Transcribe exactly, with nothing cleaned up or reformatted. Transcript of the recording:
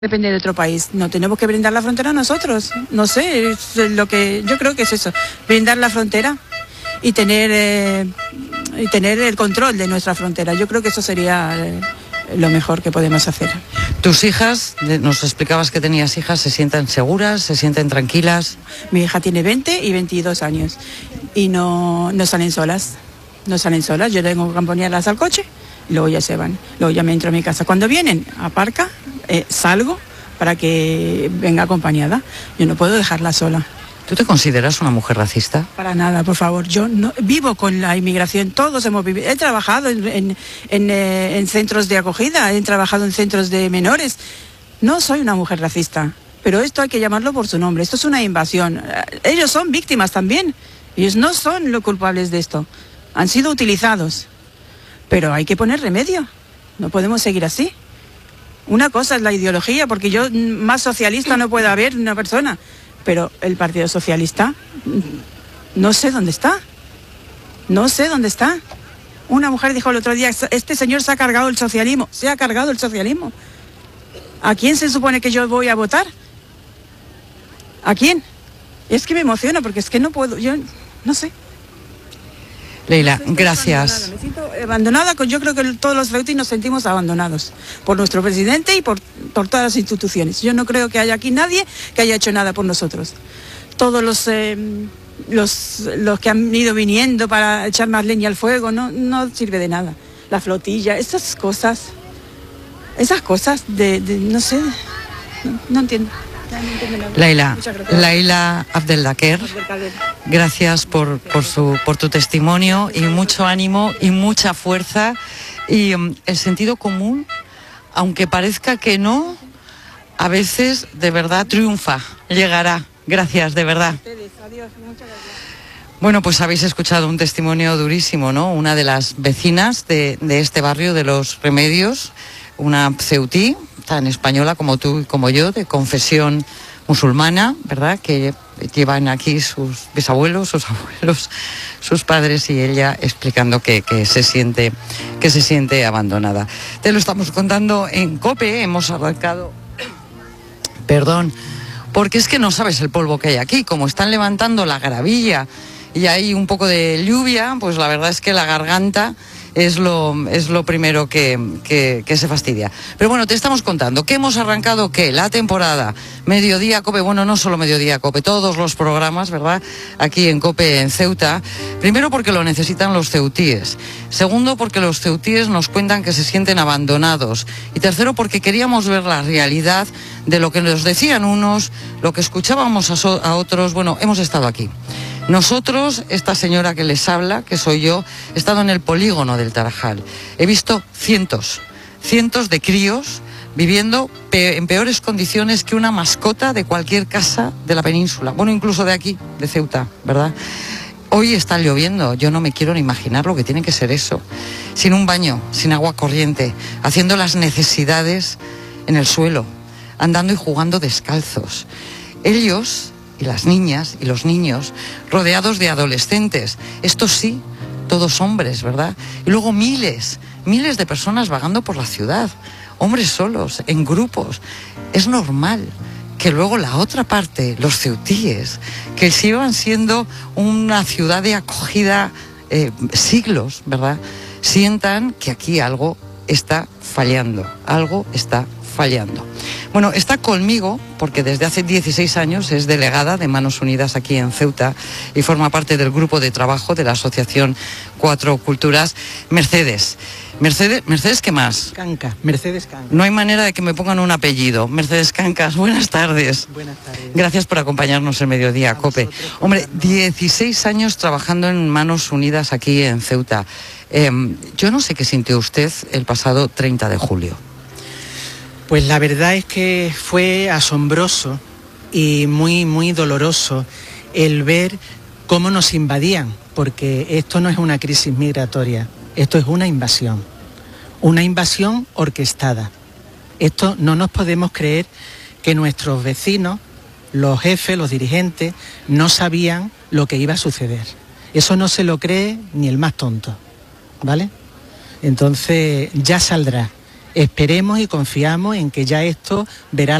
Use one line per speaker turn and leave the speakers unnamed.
Depende de otro país. No tenemos que brindar la frontera nosotros. No sé, es lo que yo creo que es eso, brindar la frontera y tener eh, y tener el control de nuestra frontera. Yo creo que eso sería eh, lo mejor que podemos hacer.
Tus hijas, nos explicabas que tenías hijas, ¿se sienten seguras, se sienten tranquilas?
Mi hija tiene veinte y veintidós años y no, no salen solas. No salen solas. Yo tengo que acompañarlas al coche y luego ya se van. Luego ya me entro a mi casa. Cuando vienen, aparca. Eh, salgo para que venga acompañada. Yo no puedo dejarla sola.
¿Tú te consideras una mujer racista?
Para nada, por favor. Yo no vivo con la inmigración. Todos hemos vivido. He trabajado en, en, en, eh, en centros de acogida, he trabajado en centros de menores. No soy una mujer racista, pero esto hay que llamarlo por su nombre. Esto es una invasión. Ellos son víctimas también. Ellos no son los culpables de esto. Han sido utilizados. Pero hay que poner remedio. No podemos seguir así. Una cosa es la ideología, porque yo más socialista no puede haber una persona, pero el Partido Socialista no sé dónde está, no sé dónde está. Una mujer dijo el otro día, este señor se ha cargado el socialismo, se ha cargado el socialismo. ¿A quién se supone que yo voy a votar? ¿A quién? Es que me emociona porque es que no puedo, yo no sé.
Leila, gracias.
Me siento abandonada, yo creo que todos los ceutíes nos sentimos abandonados por nuestro presidente y por, por todas las instituciones. Yo no creo que haya aquí nadie que haya hecho nada por nosotros. Todos los, eh, los, los que han ido viniendo para echar más leña al fuego, no, no sirve de nada. La flotilla, esas cosas, esas cosas de, de no sé, no, no entiendo.
Leila, Leila Abdeldaker, gracias por, por, su, por tu testimonio y mucho ánimo y mucha fuerza y um, el sentido común, aunque parezca que no, a veces de verdad triunfa, llegará. Gracias, de verdad. Bueno, pues habéis escuchado un testimonio durísimo, ¿no? Una de las vecinas de, de este barrio de Los Remedios, una ceutí, tan española como tú y como yo, de confesión musulmana, ¿verdad? Que llevan aquí sus bisabuelos, sus abuelos, sus padres y ella explicando que, que se siente, que se siente abandonada. Te lo estamos contando en COPE, hemos arrancado, perdón, porque es que no sabes el polvo que hay aquí, como están levantando la gravilla y hay un poco de lluvia, pues la verdad es que la garganta es lo, es lo primero que, que, que se fastidia. Pero bueno, te estamos contando que hemos arrancado, ¿qué? La temporada Mediodía COPE, bueno, no solo Mediodía COPE, todos los programas, ¿verdad? Aquí en COPE en Ceuta. Primero porque lo necesitan los ceutíes. Segundo porque los ceutíes nos cuentan que se sienten abandonados. Y tercero porque queríamos ver la realidad de lo que nos decían unos, lo que escuchábamos a, so- a otros. Bueno, hemos estado aquí. Nosotros, esta señora que les habla, que soy yo, he estado en el polígono del Tarajal. He visto cientos, cientos de críos viviendo pe- en peores condiciones que una mascota de cualquier casa de la península. Bueno, incluso de aquí, de Ceuta, ¿verdad? Hoy está lloviendo, yo no me quiero ni imaginar lo que tiene que ser eso. Sin un baño, sin agua corriente, haciendo las necesidades en el suelo, andando y jugando descalzos. Ellos y las niñas y los niños rodeados de adolescentes, estos sí, todos hombres, ¿verdad? Y luego miles, miles de personas vagando por la ciudad, hombres solos, en grupos. Es normal que luego la otra parte, los ceutíes, que sigan siendo una ciudad de acogida eh, siglos, ¿verdad?, sientan que aquí algo está fallando, algo está fallando. Bueno, está conmigo, porque desde hace dieciséis años es delegada de Manos Unidas aquí en Ceuta y forma parte del grupo de trabajo de la Asociación Cuatro Culturas, Mercedes. Mercedes, Mercedes, ¿qué más?
Canca, Mercedes Canca.
No hay manera de que me pongan un apellido. Mercedes Cancas, buenas tardes.
Buenas tardes.
Gracias por acompañarnos en Mediodía COPE. Hombre, dieciséis años trabajando en Manos Unidas aquí en Ceuta. Eh, yo no sé qué sintió usted el pasado treinta de julio.
Pues la verdad es que fue asombroso y muy, muy doloroso el ver cómo nos invadían, porque esto no es una crisis migratoria, esto es una invasión, una invasión orquestada. Esto no nos podemos creer que nuestros vecinos, los jefes, los dirigentes, no sabían lo que iba a suceder. Eso no se lo cree ni el más tonto, ¿vale? Entonces ya saldrá. Esperemos y confiamos en que ya esto verá